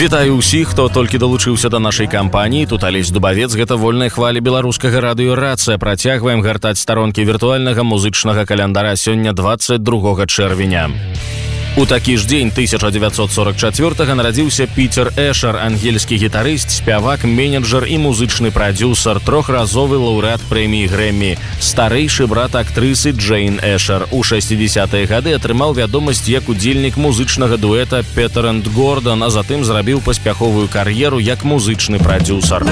Вітаю ўсіх, хто толькі далучыўся да нашай кампаніі. Тут Алесь Дубавец, гэта вольная хваля беларускага радыё «Рацыя». Працягваем гартаць старонкі віртуальнага музычнага календара сёння 22 чэрвеня. У такі ж дзень 1944-га нарадзіўся Пітер Эшер, ангельскі гітарыст, спявак, менеджер і музычны прадзюсар, трохразовы лаўрэат прэміі Грэмі, старэйшы брат актрысы Джейн Эшер. У 60-е гады атрымаў вядомасць як удзельнік музычнага дуэта Петер энд Гордон, а затым зрабіў паспяховую кар'еру як музычны прадзюсар.